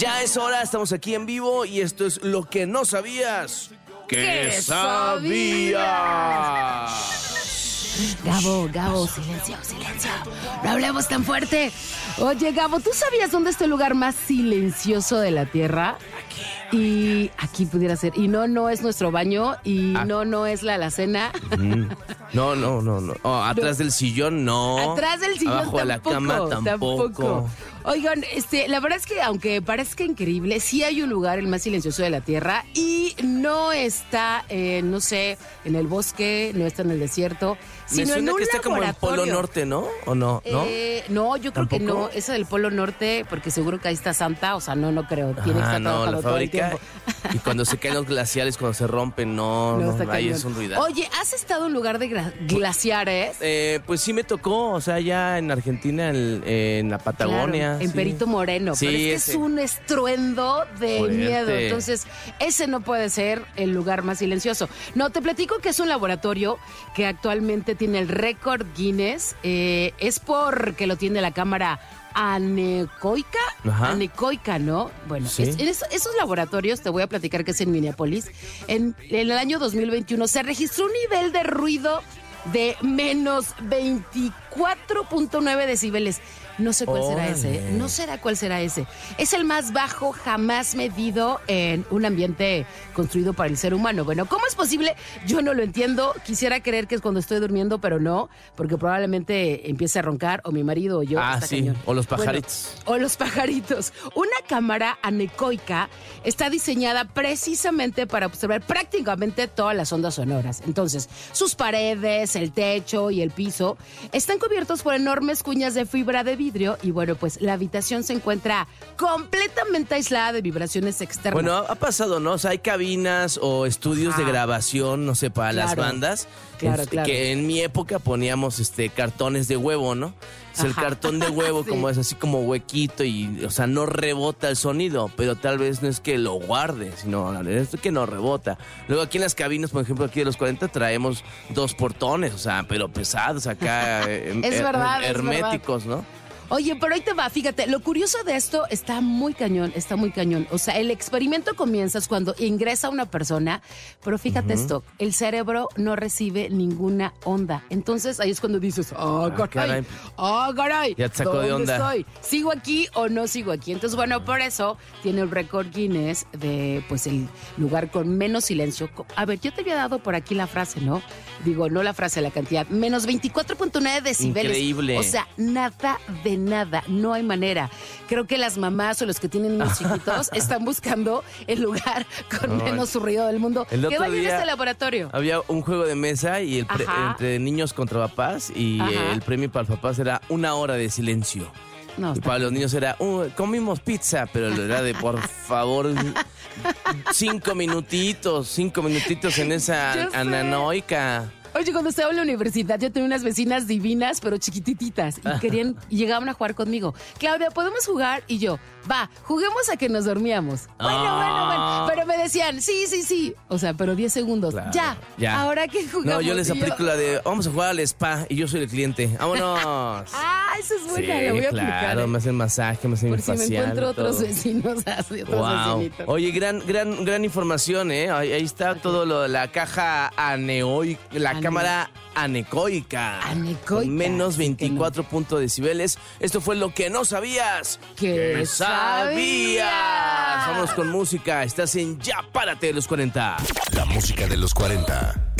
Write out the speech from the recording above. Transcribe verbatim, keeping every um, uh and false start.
Ya es hora, estamos aquí en vivo y esto es lo que no sabías. ¿Qué sabías? Gabo, Gabo, silencio, silencio. No hablemos tan fuerte. Oye, Gabo, ¿tú sabías dónde está el lugar más silencioso de la Tierra? Aquí. Y aquí pudiera ser. Y no, no es nuestro baño. Y ah. no, no es la alacena. Mm. No, no, no, no. Oh, atrás no. del sillón, no. Atrás del sillón Abajo tampoco. de la cama, tampoco. tampoco. Oigan, este, la verdad es que aunque parezca increíble, sí hay un lugar, el más silencioso de la Tierra, y no está, eh, no sé, en el bosque, no está en el desierto, sino Me suena en un que está como en el Polo Norte, ¿no? ¿O no? ¿No? Eh, no, yo creo ¿Tampoco? que no, esa del Polo Norte, porque seguro que ahí está Santa, o sea, no, no creo, tiene ah, que estar no, trabajando la todo el fábrica, tiempo. Y cuando se caen los glaciares, cuando se rompen, no, no, no ahí es un ruidazo. Oye, ¿has estado en lugar de gra- glaciares? Eh, pues sí me tocó, o sea, ya en Argentina, en, en la Patagonia. Claro, en sí. Perito Moreno, sí, pero es que ese. es un estruendo de Fuerte. miedo, entonces ese no puede ser el lugar más silencioso. No, te platico que es un laboratorio que actualmente tiene el récord Guinness, eh, es porque lo tiene la cámara anecoica, Ajá. anecoica, ¿no? Bueno, sí. es, en eso, esos laboratorios, te voy a platicar que es en Minneapolis, en, en el año dos mil veintiuno se registró un nivel de ruido de menos veinticuatro punto nueve decibeles. No sé cuál Órale. será ese, no será cuál será ese. Es el más bajo jamás medido en un ambiente construido para el ser humano. Bueno, ¿cómo es posible? Yo no lo entiendo. Quisiera creer que es cuando estoy durmiendo, pero no, porque probablemente empiece a roncar o mi marido o yo. Ah, está sí, cañón. o los pajaritos. Bueno, o los pajaritos. Una cámara anecoica está diseñada precisamente para observar prácticamente todas las ondas sonoras. Entonces, sus paredes, el techo y el piso están cubiertos por enormes cuñas de fibra de vidrio y bueno, pues la habitación se encuentra completamente aislada de vibraciones externas. Bueno, ha pasado, ¿no? O sea, hay cabinas o estudios Ajá. de grabación, no sé, para Claro. las bandas. Claro, en, claro. Que en mi época poníamos este cartones de huevo, ¿no? O sea, el Ajá. cartón de huevo Sí. como es así como huequito y, o sea, no rebota el sonido, pero tal vez no es que lo guarde, sino es que no rebota. Luego aquí en las cabinas, por ejemplo, aquí de los cuarenta traemos dos portones, o sea, pero pesados acá, eh, Es her- verdad, es herméticos, ¿no? Oye, pero ahí te va, fíjate, lo curioso de esto está muy cañón, está muy cañón. O sea, el experimento comienza cuando ingresa una persona, pero fíjate uh-huh. esto, el cerebro no recibe ninguna onda. Entonces ahí es cuando dices, oh, ah, caray, oh, caray, ya te sacó de onda. Estoy? ¿Sigo aquí o no sigo aquí? Entonces, bueno, por eso tiene el récord Guinness de, pues, el lugar con menos silencio. A ver, yo te había dado por aquí la frase, ¿no? Digo, no la frase, la cantidad. Menos veinticuatro punto nueve decibeles. Increíble. O sea, nada de nada, no hay manera. Creo que las mamás o los que tienen niños chiquitos están buscando el lugar con no, menos ruido del mundo. El que vayan a este laboratorio. Había un juego de mesa y el pre- entre niños contra papás y Ajá. el premio para los papás era una hora de silencio. No, y para los niños era, uh, comimos pizza, pero era de, por favor, cinco minutitos, cinco minutitos en esa ananoica. Oye, cuando estaba en la universidad yo tenía unas vecinas divinas, pero chiquitititas, y querían y llegaban a jugar conmigo. Claudia, ¿podemos jugar? Y yo, va, juguemos a que nos dormíamos. Bueno, oh. bueno, bueno. Pero me decían, sí, sí, sí. O sea, pero diez segundos. Claro, ya, ya. ¿Ahora qué jugamos? No, yo les y aplico yo... la de, vamos a jugar al spa, y yo soy el cliente. ¡Vámonos! Ah, eso es buena, sí, la voy a claro, aplicar. ¿eh? me hacen masaje, me hacen Por mi si facial. me encuentro todo. otros vecinos así, otros wow. vecinitos. Oye, gran, gran, gran información, ¿eh? Ahí, ahí está okay. todo lo de la caja aneoica, la Ane... cámara anecoica. Anecoica. Con menos veinticuatro punto decibeles. Esto fue lo que no sabías. ¿Qué sabías? Vámonos con música. Estás en Ya Párate de los cuarenta. La música de los cuarenta